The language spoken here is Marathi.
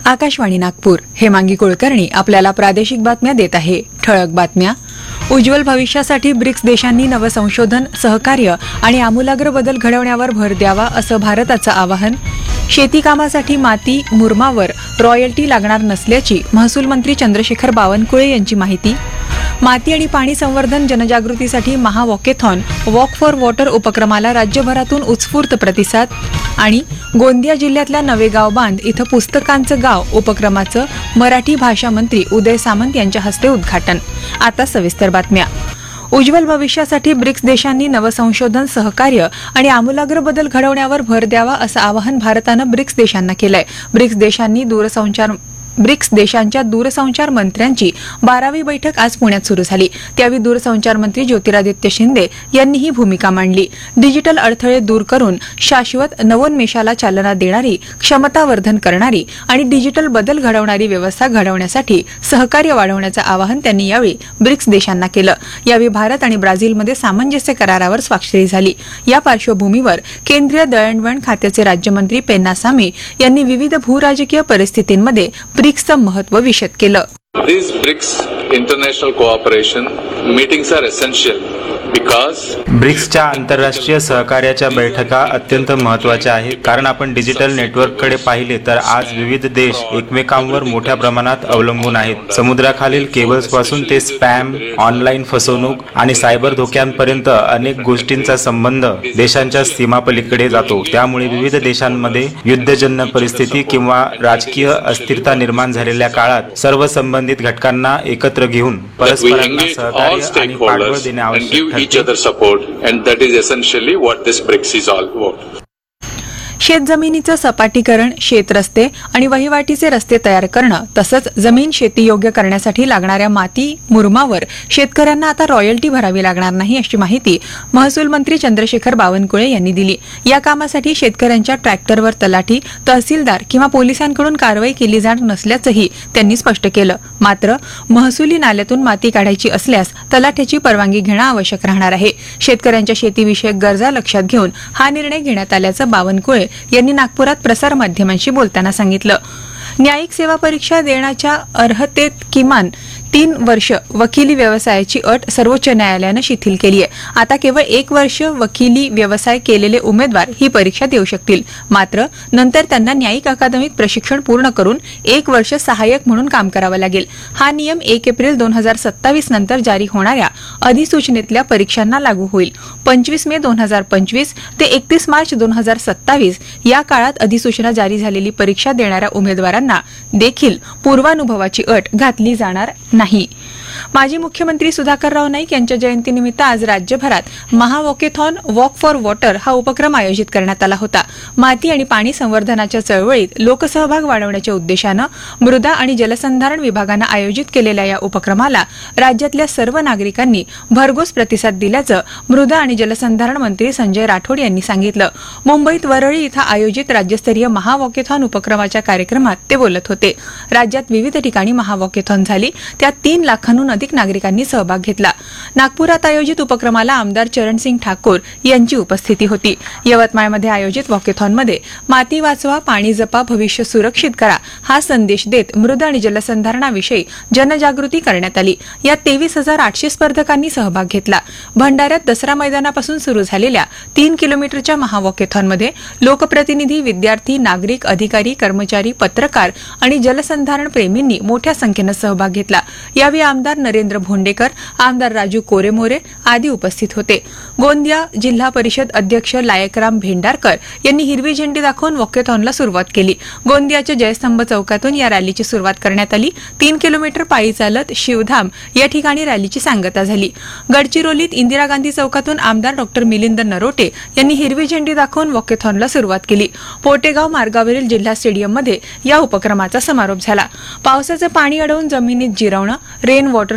आकाशवाणी नागपूर. हेमांगी कुलकर्णी आपल्याला प्रादेशिक बातम्या देत आहे. ठळक बातम्या. उज्ज्वल भविष्यासाठी ब्रिक्स देशांनी नवसंशोधन, सहकार्य आणि आमूलाग्र बदल घडवण्यावर भर द्यावा असं भारताचं आवाहन. शेती कामासाठी माती मुरमावर रॉयल्टी लागणार नसल्याची महसूल मंत्री चंद्रशेखर बावनकुळे यांची माहिती. माती आणि पाणी संवर्धन जनजागृतीसाठी महावॉकेथॉन वॉक फॉर वॉटर उपक्रमाला राज्यभरातून उत्स्फूर्त प्रतिसाद. आणि गोंदिया जिल्ह्यातल्या नवेगाव बांध इथं पुस्तकांचं गाव उपक्रमाचं मराठी भाषा मंत्री उदय सामंत यांच्या हस्ते उद्घाटन. आता सविस्तर बातम्या. उज्ज्वल भविष्यासाठी ब्रिक्स देशांनी नवसंशोधन, सहकार्य आणि आमूलाग्र बदल घडवण्यावर भर द्यावा असं आवाहन भारतानं ब्रिक्स देशांना केलंय. ब्रिक्स देशांच्या दूरसंचार मंत्र्यांची 12वी बैठक आज पुण्यात सुरू झाली. त्यावेळी दूरसंचार मंत्री ज्योतिरादित्य शिंदे यांनी ही भूमिका मांडली. डिजिटल अडथळे दूर करून शाश्वत नवोन्मेषाला चालना देणारी, क्षमतावर्धन करणारी आणि डिजिटल बदल घडवणारी व्यवस्था घडवण्यासाठी सहकार्य वाढवण्याचं आवाहन त्यांनी यावेळी ब्रिक्स देशांना केलं. यावेळी भारत आणि ब्राझीलमध्ये सामंजस्य करारावर स्वाक्षरी झाली. या पार्श्वभूमीवर केंद्रीय दळणवळण खात्याचे राज्यमंत्री पेन्नासामी यांनी विविध भूराजकीय परिस्थितींमध्ये ब्रिक्सचं महत्त्व विशद केलं. These BRICS international cooperation meetings are essential because ब्रिक्सच्या आंतरराष्ट्रीय सहकार्याच्या बैठका अत्यंत महत्त्वाच्या आहेत, कारण आपण डिजिटल नेटवर्ककडे पाहिले तर आज विविध देश एकमेकांवर मोठ्या प्रमाणात अवलंबून आहेत. समुद्राखालील केबल्सपासून ते स्पॅम, ऑनलाईन फसवणूक आणि सायबर धोक्यांपर्यंत अनेक गोष्टींचा संबंध देशांच्या सीमापलीकडे जातो. त्यामुळे विविध देशांमध्ये युद्धजन्य परिस्थिती किंवा राजकीय अस्थिरता निर्माण झालेल्या काळात सर्व संबंधित घटकांना एकत्र घेऊन परस्परांना सहकार्य आणि पाठबळ देणे आवश्यक ठरते. each other support, and that is essentially what this BRICS is all about. शेतजमिनीचं सपाटीकरण, शेतरस्ते आणि वहिवाटीचे रस्ते तयार करणं तसंच जमीन शेतीयोग्य करण्यासाठी लागणाऱ्या माती मुरमावर शेतकऱ्यांना आता रॉयल्टी भरावी लागणार नाही अशी माहिती महसूल मंत्री चंद्रशेखर बावनकुळे यांनी दिली. या कामासाठी शेतकऱ्यांच्या ट्रॅक्टरवर तलाठी, तहसीलदार किंवा पोलिसांकडून कारवाई केली जाणार नसल्याचंही त्यांनी स्पष्ट केलं. मात्र महसुली नाल्यातून माती काढायची असल्यास तलाठ्याची परवानगी घेणं आवश्यक राहणार आहे. शेतकऱ्यांच्या शेतीविषयक गरजा लक्षात घेऊन हा निर्णय घेण्यात आल्याचं बावनकुळे यांनी नागपुरात प्रसारमाध्यमांशी बोलताना सांगितलं. न्यायिक सेवा परीक्षा देण्याच्या अर्हतेत किमान 3 वर्ष वकिली व्यवसायाची अट सर्वोच्च न्यायालयानं शिथिल केली आहे. आता केवळ 1 वर्ष वकिली व्यवसाय केलेले उमेदवार ही परीक्षा देऊ शकतील. मात्र नंतर त्यांना न्यायिक अकादमीत प्रशिक्षण पूर्ण करून 1 वर्ष सहाय्यक म्हणून काम करावं लागेल. हा नियम 1 एप्रिल 2027 नंतर जारी होणाऱ्या अधिसूचनेतल्या परीक्षांना लागू होईल. 25 मे 2025 ते 31 मार्च 2027 या काळात अधिसूचना जारी झालेली परीक्षा देणाऱ्या उमेदवारांना देखील पूर्वानुभवाची अट घातली जाणार नाही. माजी मुख्यमंत्री सुधाकरराव नाईक यांच्या जयंतीनिमित्त आज राज्यभरात महावॉकेथॉन वॉक फॉर वॉटर हा उपक्रम आयोजित करण्यात आला होता. माती आणि पाणी संवर्धनाच्या चळवळीत लोकसहभाग वाढवण्याच्या उद्देशानं मृदा आणि जलसंधारण विभागानं आयोजित केलेल्या या उपक्रमाला राज्यातल्या सर्व नागरिकांनी भरघोस प्रतिसाद दिल्याचं मृदा आणि जलसंधारण मंत्री संजय राठोड यांनी सांगितलं. मुंबईत वरळी इथं आयोजित राज्यस्तरीय महावॉकेथॉन उपक्रमाच्या कार्यक्रमात ते बोलत होते. राज्यात विविध ठिकाणी महावॉकेथॉन झाली, त्यात 3 लाखांहून अधिक नागरिकांनी सहभाग घेतला. नागपुरात आयोजित उपक्रमाला आमदार चरणसिंग ठाकूर यांची उपस्थिती होती. यवतमाळमध्ये आयोजित वॉकेथॉनमध्ये माती वाचवा, पाणी जपा, भविष्य सुरक्षित करा हा संदेश देत मृदा आणि जलसंधारणाविषयी जनजागृती करण्यात आली. यात 23,800 स्पर्धकांनी सहभाग घेतला. भंडाऱ्यात दसरा मैदानापासून सुरू झालेल्या 3 किलोमीटरच्या महावॉकेथॉनमध्ये लोकप्रतिनिधी, विद्यार्थी, नागरिक, अधिकारी, कर्मचारी, पत्रकार आणि जलसंधारण प्रेमींनी मोठ्या संख्येनं सहभाग घेतला. यावेळी आमदार नरेंद्र भोंडेकर, आमदार राजू कोरेमोरे आदी उपस्थित होते. गोंदिया जिल्हा परिषद अध्यक्ष लायकराम भेंडारकर यांनी हिरवी झेंडी दाखवून वॉकेथॉनला सुरुवात केली. गोंदियाच्या जयस्तंभ चौकातून या रॅलीची सुरुवात करण्यात आली. 3 किलोमीटर पायी चालत शिवधाम या ठिकाणी रॅलीची सांगता झाली. गडचिरोलीत इंदिरा गांधी चौकातून आमदार डॉ मिलिंद नरोटे यांनी हिरवी झेंडी दाखवून वॉकेथॉनला सुरुवात केली. पोटेगाव मार्गावरील जिल्हा स्टेडियममध्ये या उपक्रमाचा समारोप झाला. पावसाचं पाणी अडवून जमिनीत जिरवणं, रेन वॉटर